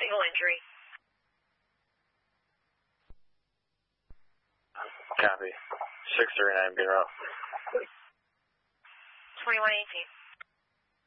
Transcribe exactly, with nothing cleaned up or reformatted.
single injury. Copy. six thirty-nine, Bureau. twenty-one eighteen.